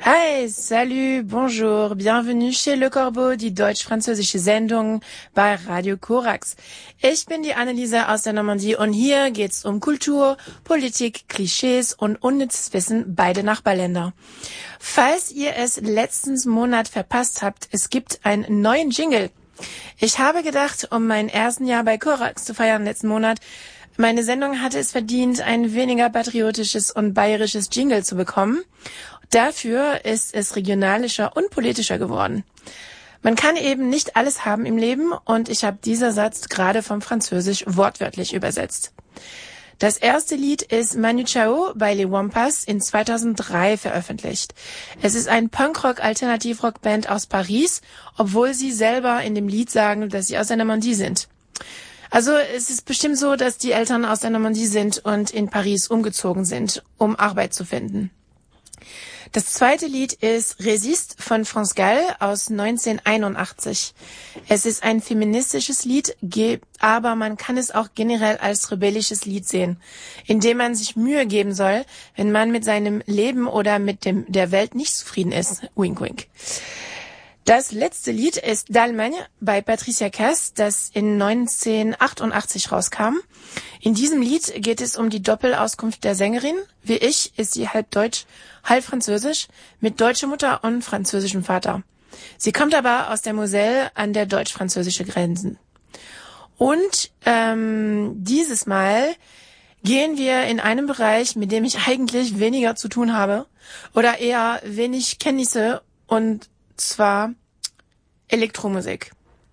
Hi, salut, bonjour, bienvenue chez Le Corbeau, die deutsch-französische Sendung bei Radio Korax. Ich bin die Anneliese aus der Normandie und hier geht's um Kultur, Politik, Klischees und unnützes Wissen beider Nachbarländer. Falls ihr es letzten Monat verpasst habt, es gibt einen neuen Jingle. Ich habe gedacht, um mein ersten Jahr bei Korax zu feiern letzten Monat, meine Sendung hatte es verdient, ein weniger patriotisches und bayerisches Jingle zu bekommen. Dafür ist es regionalischer und politischer geworden. Man kann eben nicht alles haben im Leben und ich habe dieser Satz gerade vom Französisch wortwörtlich übersetzt. Das erste Lied ist Manu Chao bei Les Wampas in 2003 veröffentlicht. Es ist ein Punkrock-Alternativrock-Band aus Paris, obwohl sie selber in dem Lied sagen, dass sie aus der Normandie sind. Also es ist bestimmt so, dass die Eltern aus der Normandie sind und in Paris umgezogen sind, um Arbeit zu finden. Das zweite Lied ist Résiste von France Gall aus 1981. Es ist ein feministisches Lied, aber man kann es auch generell als rebellisches Lied sehen, in dem man sich Mühe geben soll, wenn man mit seinem Leben oder mit der Welt nicht zufrieden ist. Wink, wink. Das letzte Lied ist D'Allemagne bei Patricia Cass, das in 1988 rauskam. In diesem Lied geht es um die Doppelauskunft der Sängerin. Wie ich ist sie halb deutsch, halb französisch, mit deutscher Mutter und französischem Vater. Sie kommt aber aus der Moselle an der deutsch-französische Grenze. Und dieses Mal gehen wir in einen Bereich, mit dem ich eigentlich weniger zu tun habe oder eher wenig Kenntnisse, und zwar Elektromusik.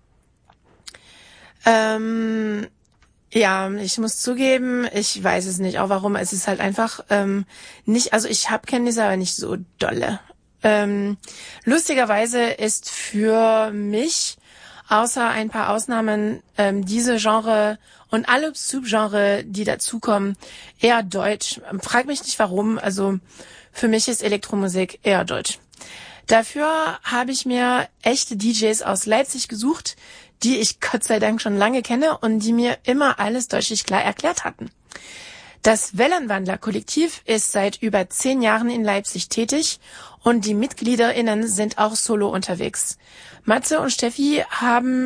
Ja, ich muss zugeben, ich weiß es nicht, auch warum. Es ist halt einfach nicht, also ich habe Kenntnisse, aber nicht so dolle. Lustigerweise ist für mich, außer ein paar Ausnahmen, diese Genre und alle Subgenre, die dazukommen, eher deutsch. Frag mich nicht warum, also für mich ist Elektromusik eher deutsch. Dafür habe ich mir echte DJs aus Leipzig gesucht, die ich Gott sei Dank schon lange kenne und die mir immer alles deutlich klar erklärt hatten. Das Wellenwandler-Kollektiv ist seit über 10 Jahren in Leipzig tätig und die MitgliederInnen sind auch solo unterwegs. Matze und Steffi haben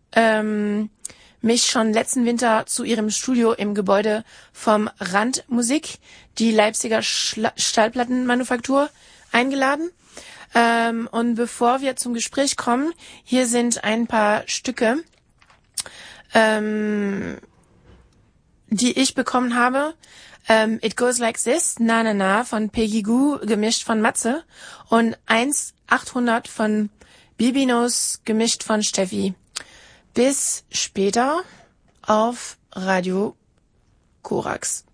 mich schon letzten Winter zu ihrem Studio im Gebäude vom Randmusik, die Leipziger Stahlplattenmanufaktur, eingeladen. Und bevor wir zum Gespräch kommen, hier sind ein paar Stücke, die ich bekommen habe. It Goes Like This, Na Na Na von Peggy Gou, gemischt von Matze, und 1-800 von Bibinos, gemischt von Steffi. Bis später auf Radio Korax.